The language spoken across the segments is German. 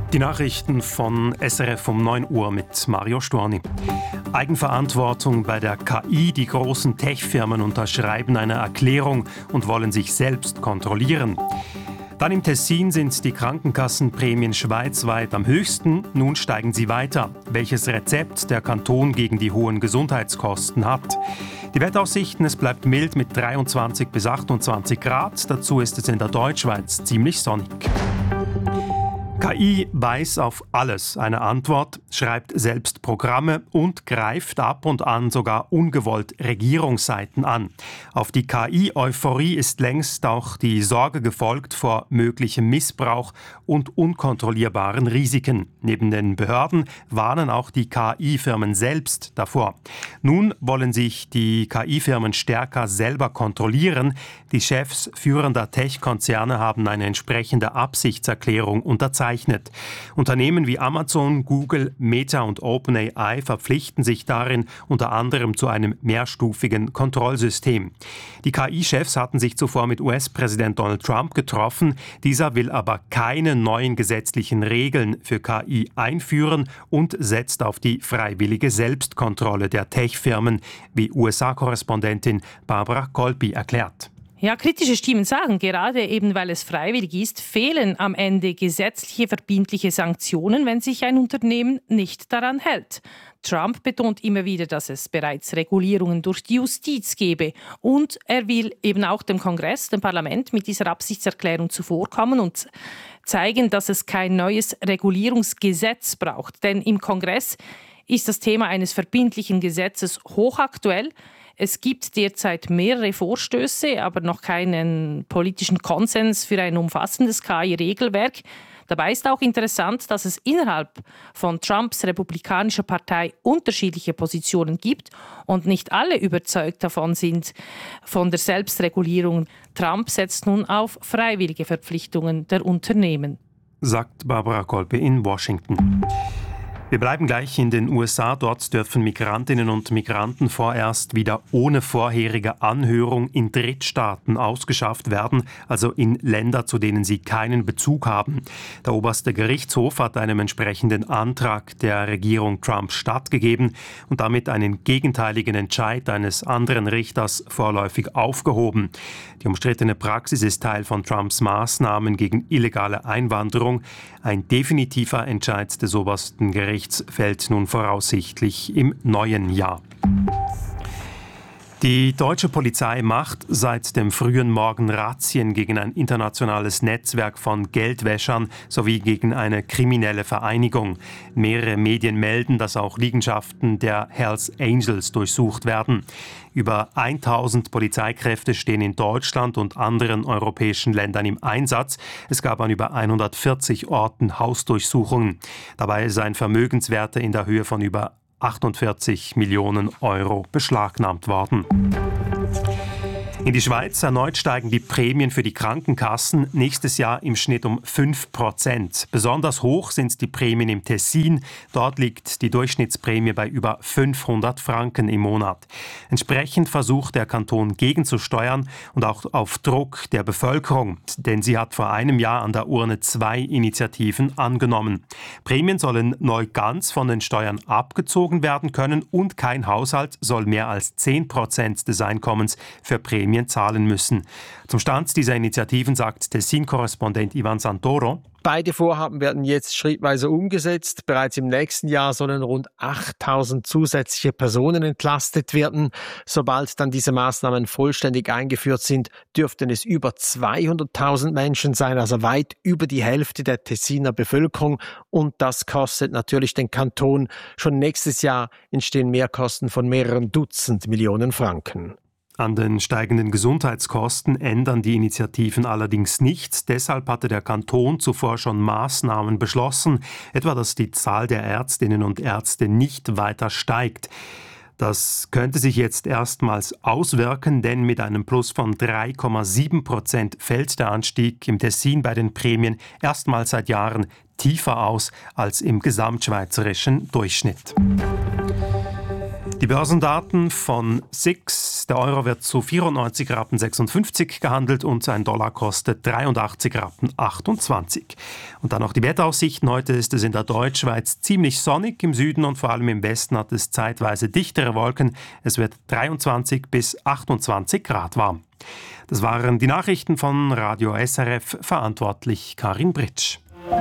Die Nachrichten von SRF um 9 Uhr mit Mario Storni. Eigenverantwortung bei der KI. Die großen Tech-Firmen unterschreiben eine Erklärung und wollen sich selbst kontrollieren. Dann im Tessin sind die Krankenkassenprämien schweizweit am höchsten. Nun steigen sie weiter. Welches Rezept der Kanton gegen die hohen Gesundheitskosten hat. Die Wetteraussichten, es bleibt mild mit 23 bis 28 Grad. Dazu ist es in der Deutschschweiz ziemlich sonnig. KI weiß auf alles eine Antwort, schreibt selbst Programme und greift ab und an sogar ungewollt Regierungsseiten an. Auf die KI-Euphorie ist längst auch die Sorge gefolgt vor möglichem Missbrauch und unkontrollierbaren Risiken. Neben den Behörden warnen auch die KI-Firmen selbst davor. Nun wollen sich die KI-Firmen stärker selber kontrollieren. Die Chefs führender Tech-Konzerne haben eine entsprechende Absichtserklärung unterzeichnet. Unternehmen wie Amazon, Google, Meta und OpenAI verpflichten sich darin unter anderem zu einem mehrstufigen Kontrollsystem. Die KI-Chefs hatten sich zuvor mit US-Präsident Donald Trump getroffen. Dieser will aber keine neuen gesetzlichen Regeln für KI einführen und setzt auf die freiwillige Selbstkontrolle der Tech-Firmen, wie USA-Korrespondentin Barbara Kolpi erklärt. Ja, kritische Stimmen sagen, gerade eben weil es freiwillig ist, fehlen am Ende gesetzliche verbindliche Sanktionen, wenn sich ein Unternehmen nicht daran hält. Trump betont immer wieder, dass es bereits Regulierungen durch die Justiz gebe. Und er will eben auch dem Kongress, dem Parlament, mit dieser Absichtserklärung zuvorkommen und zeigen, dass es kein neues Regulierungsgesetz braucht. Denn im Kongress ist das Thema eines verbindlichen Gesetzes hochaktuell. Es gibt derzeit mehrere Vorstöße, aber noch keinen politischen Konsens für ein umfassendes KI-Regelwerk. Dabei ist auch interessant, dass es innerhalb von Trumps Republikanischer Partei unterschiedliche Positionen gibt und nicht alle überzeugt davon sind, von der Selbstregulierung. Trump setzt nun auf freiwillige Verpflichtungen der Unternehmen. Sagt Barbara Kolpe in Washington. Wir bleiben gleich in den USA. Dort dürfen Migrantinnen und Migranten vorerst wieder ohne vorherige Anhörung in Drittstaaten ausgeschafft werden, also in Länder, zu denen sie keinen Bezug haben. Der oberste Gerichtshof hat einem entsprechenden Antrag der Regierung Trump stattgegeben und damit einen gegenteiligen Entscheid eines anderen Richters vorläufig aufgehoben. Die umstrittene Praxis ist Teil von Trumps Maßnahmen gegen illegale Einwanderung. Ein definitiver Entscheid des obersten Gerichts fällt nun voraussichtlich im neuen Jahr. Die deutsche Polizei macht seit dem frühen Morgen Razzien gegen ein internationales Netzwerk von Geldwäschern sowie gegen eine kriminelle Vereinigung. Mehrere Medien melden, dass auch Liegenschaften der Hells Angels durchsucht werden. Über 1000 Polizeikräfte stehen in Deutschland und anderen europäischen Ländern im Einsatz. Es gab an über 140 Orten Hausdurchsuchungen. Dabei seien Vermögenswerte in der Höhe von über 48 Millionen Euro beschlagnahmt worden. In die Schweiz erneut steigen die Prämien für die Krankenkassen nächstes Jahr im Schnitt um 5%. Besonders hoch sind die Prämien im Tessin. Dort liegt die Durchschnittsprämie bei über 500 Franken im Monat. Entsprechend versucht der Kanton gegenzusteuern und auch auf Druck der Bevölkerung, denn sie hat vor einem Jahr an der Urne 2 Initiativen angenommen. Prämien sollen neu ganz von den Steuern abgezogen werden können und kein Haushalt soll mehr als 10% des Einkommens für Prämien zahlen müssen. Zum Stand dieser Initiativen sagt Tessin-Korrespondent Ivan Santoro: Beide Vorhaben werden jetzt schrittweise umgesetzt. Bereits im nächsten Jahr sollen rund 8000 zusätzliche Personen entlastet werden. Sobald dann diese Maßnahmen vollständig eingeführt sind, dürften es über 200.000 Menschen sein, also weit über die Hälfte der Tessiner Bevölkerung. Und das kostet natürlich den Kanton. Schon nächstes Jahr entstehen Mehrkosten von mehreren Dutzend Millionen Franken. An den steigenden Gesundheitskosten ändern die Initiativen allerdings nichts. Deshalb hatte der Kanton zuvor schon Maßnahmen beschlossen, etwa dass die Zahl der Ärztinnen und Ärzte nicht weiter steigt. Das könnte sich jetzt erstmals auswirken, denn mit einem Plus von 3,7% fällt der Anstieg im Tessin bei den Prämien erstmals seit Jahren tiefer aus als im gesamtschweizerischen Durchschnitt. Die Börsendaten von SIX. Der Euro wird zu 94,56 Rappen gehandelt und ein Dollar kostet 83,28 Rappen. Und dann noch die Wetteraussichten. Heute ist es in der Deutschschweiz ziemlich sonnig. Im Süden und vor allem im Westen hat es zeitweise dichtere Wolken. Es wird 23 bis 28 Grad warm. Das waren die Nachrichten von Radio SRF, verantwortlich Karin Britsch.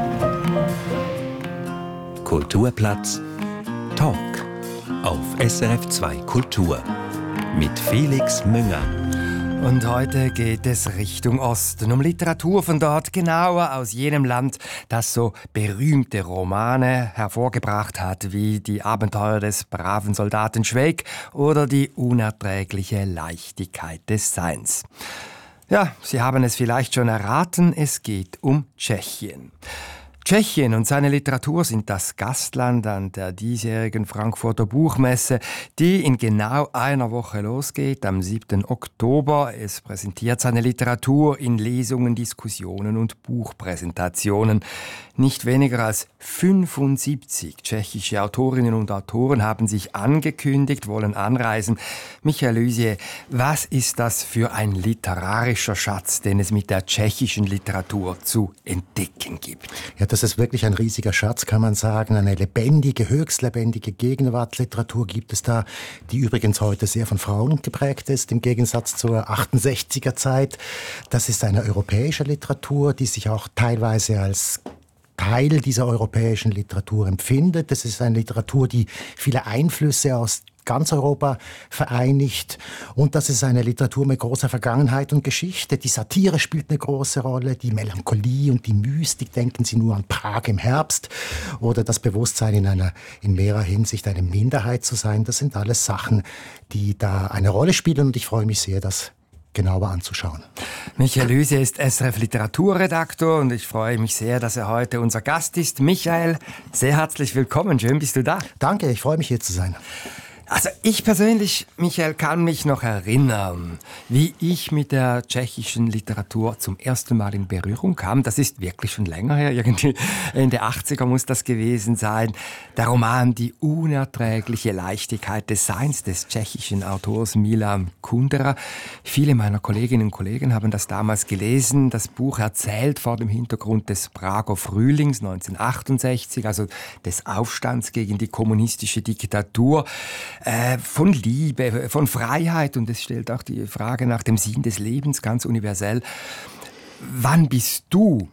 Kulturplatz Talk auf SRF 2 Kultur mit Felix Münger. Und heute geht es Richtung Osten, um Literatur von dort, genauer aus jenem Land, das so berühmte Romane hervorgebracht hat, wie Die Abenteuer des braven Soldaten Schweig oder Die unerträgliche Leichtigkeit des Seins. Ja, Sie haben es vielleicht schon erraten, es geht um Tschechien. Tschechien und seine Literatur sind das Gastland an der diesjährigen Frankfurter Buchmesse, die in genau einer Woche losgeht, am 7. Oktober. Es präsentiert seine Literatur in Lesungen, Diskussionen und Buchpräsentationen. Nicht weniger als 75 tschechische Autorinnen und Autoren haben sich angekündigt, wollen anreisen. Michael Lysier, was ist das für ein literarischer Schatz, den es mit der tschechischen Literatur zu entdecken gibt? Ja, das ist wirklich ein riesiger Schatz, kann man sagen. Eine lebendige, höchst lebendige Gegenwartsliteratur gibt es da, die übrigens heute sehr von Frauen geprägt ist, im Gegensatz zur 68er Zeit. Das ist eine europäische Literatur, die sich auch teilweise als Teil dieser europäischen Literatur empfindet. Das ist eine Literatur, die viele Einflüsse aus ganz Europa vereinigt. Und das ist eine Literatur mit großer Vergangenheit und Geschichte. Die Satire spielt eine große Rolle, die Melancholie und die Mystik. Denken Sie nur an Prag im Herbst oder das Bewusstsein, in mehrerer Hinsicht eine Minderheit zu sein. Das sind alles Sachen, die da eine Rolle spielen und ich freue mich sehr, das genauer anzuschauen. Michael Lysier ist SRF Literaturredaktor und ich freue mich sehr, dass er heute unser Gast ist. Michael, sehr herzlich willkommen. Schön, bist du da. Danke, ich freue mich, hier zu sein. Also ich persönlich, Michael, kann mich noch erinnern, wie ich mit der tschechischen Literatur zum ersten Mal in Berührung kam. Das ist wirklich schon länger her, irgendwie Ende 80er muss das gewesen sein. Der Roman Die unerträgliche Leichtigkeit des Seins des tschechischen Autors Milan Kundera. Viele meiner Kolleginnen und Kollegen haben das damals gelesen. Das Buch erzählt vor dem Hintergrund des Prager Frühlings 1968, also des Aufstands gegen die kommunistische Diktatur. Von Liebe, von Freiheit und es stellt auch die Frage nach dem Sinn des Lebens ganz universell. Wann bist du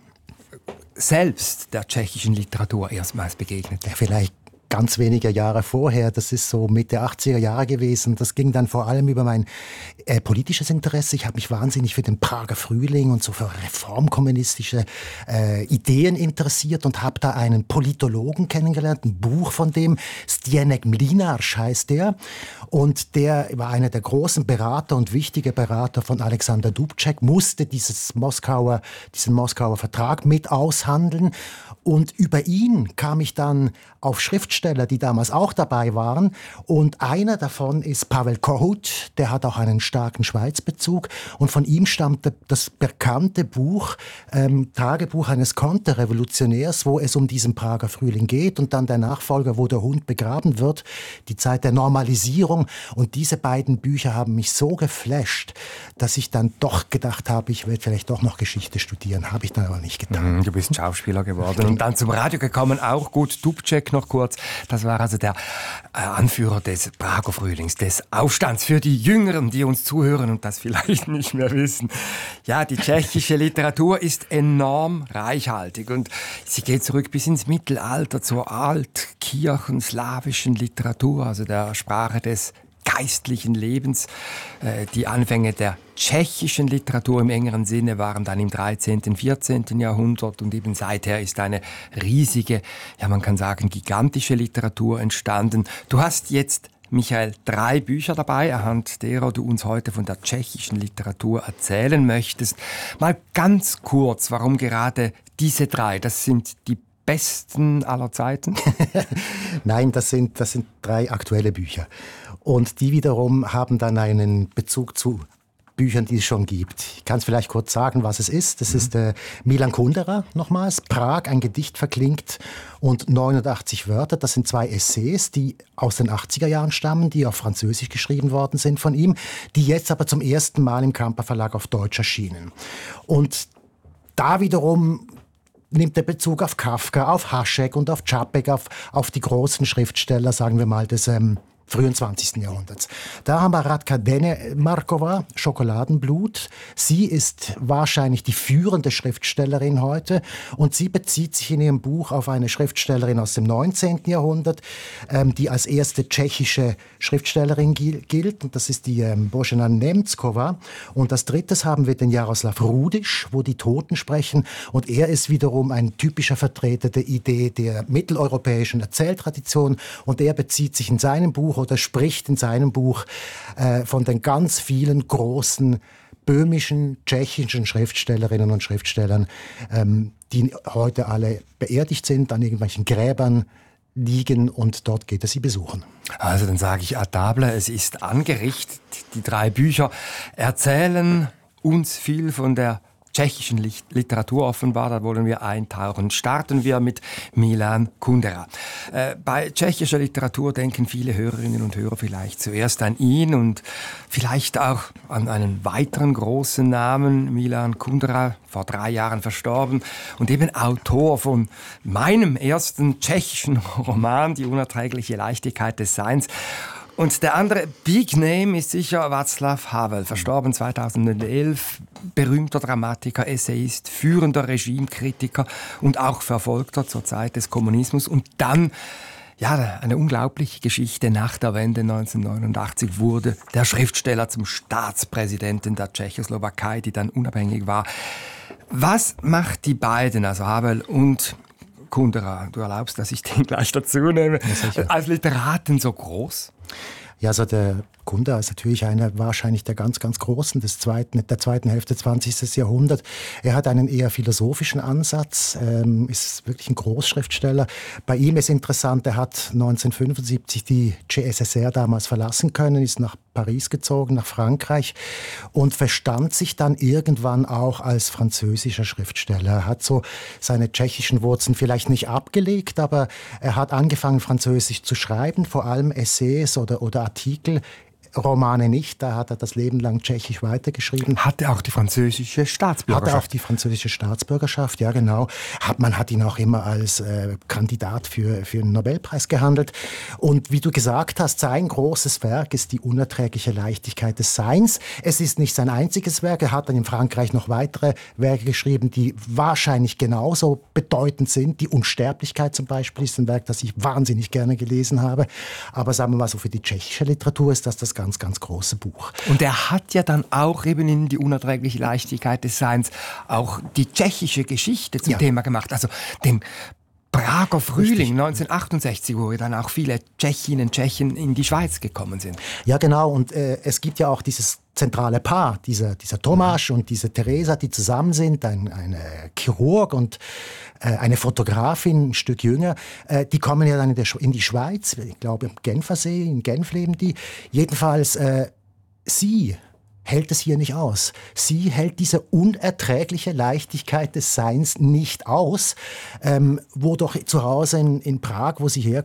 selbst der tschechischen Literatur erstmals begegnet? Ja, vielleicht ganz wenige Jahre vorher, das ist so Mitte 80er Jahre gewesen. Das ging dann vor allem über mein politisches Interesse. Ich habe mich wahnsinnig für den Prager Frühling und so für reformkommunistische Ideen interessiert und habe da einen Politologen kennengelernt, ein Buch von dem, Zdeněk Mlynář heißt der. Und der war einer der großen Berater und wichtige Berater von Alexander Dubček, musste diesen Moskauer Vertrag mit aushandeln. Und über ihn kam ich dann auf Schriftsteller, die damals auch dabei waren. Und einer davon ist Pavel Kohut, der hat auch einen starken Schweizbezug. Und von ihm stammt das bekannte Buch, Tagebuch eines Konterrevolutionärs, wo es um diesen Prager Frühling geht. Und dann der Nachfolger, wo der Hund begraben wird, die Zeit der Normalisierung. Und diese beiden Bücher haben mich so geflasht, dass ich dann doch gedacht habe, ich werde vielleicht doch noch Geschichte studieren. Habe ich dann aber nicht getan. Du bist Schauspieler geworden und dann zum Radio gekommen, auch gut. Dubček noch kurz. Das war also der Anführer des Prager Frühlings, des Aufstands. Für die Jüngeren, die uns zuhören und das vielleicht nicht mehr wissen. Ja, die tschechische Literatur ist enorm reichhaltig und sie geht zurück bis ins Mittelalter zur altkirchenslawischen Literatur, also der Sprache des geistlichen Lebens. Die Anfänge der tschechischen Literatur im engeren Sinne waren dann im 13., 14. Jahrhundert und eben seither ist eine riesige, ja man kann sagen gigantische Literatur entstanden. Du hast jetzt, Michael, 3 Bücher dabei, anhand derer du uns heute von der tschechischen Literatur erzählen möchtest. Mal ganz kurz, warum gerade diese 3? Das sind die besten aller Zeiten? Nein, das sind 3 aktuelle Bücher. Und die wiederum haben dann einen Bezug zu Büchern, die es schon gibt. Ich kann es vielleicht kurz sagen, was es ist. Das ist Milan Kundera, nochmals, Prag, ein Gedicht verklingt und 89 Wörter. Das sind 2 Essays, die aus den 80er Jahren stammen, die auf Französisch geschrieben worden sind von ihm, die jetzt aber zum ersten Mal im Kamper Verlag auf Deutsch erschienen. Und da wiederum nimmt er Bezug auf Kafka, auf Hašek und auf Čapek, auf die großen Schriftsteller, sagen wir mal, des frühen 20. Jahrhunderts. Da haben wir Radka Denemarkova, Schokoladenblut. Sie ist wahrscheinlich die führende Schriftstellerin heute und sie bezieht sich in ihrem Buch auf eine Schriftstellerin aus dem 19. Jahrhundert, die als erste tschechische Schriftstellerin gilt. Und das ist die Božena Němcová. Und als drittes haben wir den Jaroslav Rudiš, wo die Toten sprechen. Und er ist wiederum ein typischer Vertreter der Idee der mitteleuropäischen Erzähltradition. Und er bezieht sich in seinem Buch oder spricht in seinem Buch von den ganz vielen großen böhmischen, tschechischen Schriftstellerinnen und Schriftstellern, die heute alle beerdigt sind, an irgendwelchen Gräbern liegen und dort geht er sie besuchen. Also dann sage ich à table, es ist angerichtet. Die 3 Bücher erzählen uns viel von der tschechischen Literatur offenbar, da wollen wir eintauchen. Starten wir mit Milan Kundera. Bei tschechischer Literatur denken viele Hörerinnen und Hörer vielleicht zuerst an ihn und vielleicht auch an einen weiteren großen Namen, Milan Kundera, vor 3 Jahren verstorben und eben Autor von meinem ersten tschechischen Roman, Die unerträgliche Leichtigkeit des Seins. Und der andere Big Name ist sicher Václav Havel, verstorben 2011, berühmter Dramatiker, Essayist, führender Regimekritiker und auch Verfolgter zur Zeit des Kommunismus. Und dann, ja, eine unglaubliche Geschichte, nach der Wende 1989 wurde der Schriftsteller zum Staatspräsidenten der Tschechoslowakei, die dann unabhängig war. Was macht die beiden, also Havel und Kundera, du erlaubst, dass ich den gleich dazu nehme, als Literaten so groß? Ja, also der Kundera ist natürlich einer wahrscheinlich der ganz, ganz Großen der zweiten Hälfte des 20. Jahrhunderts. Er hat einen eher philosophischen Ansatz, ist wirklich ein Großschriftsteller. Bei ihm ist interessant, er hat 1975 die CSSR damals verlassen können, ist nach Paris gezogen, nach Frankreich und verstand sich dann irgendwann auch als französischer Schriftsteller. Er hat so seine tschechischen Wurzeln vielleicht nicht abgelegt, aber er hat angefangen, Französisch zu schreiben, vor allem Essays oder Artikel. Romane nicht, da hat er das Leben lang Tschechisch weitergeschrieben. Hatte auch die französische Staatsbürgerschaft. Hatte auch die französische Staatsbürgerschaft, ja genau. Man hat ihn auch immer als Kandidat für einen Nobelpreis gehandelt. Und wie du gesagt hast, sein großes Werk ist Die unerträgliche Leichtigkeit des Seins. Es ist nicht sein einziges Werk. Er hat dann in Frankreich noch weitere Werke geschrieben, die wahrscheinlich genauso bedeutend sind. Die Unsterblichkeit zum Beispiel ist ein Werk, das ich wahnsinnig gerne gelesen habe. Aber sagen wir mal so, für die tschechische Literatur ist das ganz, ganz große Buch. Und er hat ja dann auch eben in Die unerträgliche Leichtigkeit des Seins auch die tschechische Geschichte zum Thema gemacht. Also den Prager Frühling 1968, wo dann auch viele Tschechinnen und Tschechen in die Schweiz gekommen sind. Ja, genau. Und es gibt ja auch dieses zentrale Paar, dieser Tomáš und diese Teresa, die zusammen sind, ein Chirurg und eine Fotografin, ein Stück jünger, die kommen ja dann in die Schweiz, ich glaube am Genfersee, in Genf leben die. Jedenfalls, sie hält es hier nicht aus. Sie hält diese unerträgliche Leichtigkeit des Seins nicht aus, wo doch zu Hause in Prag, wo sie herkommt,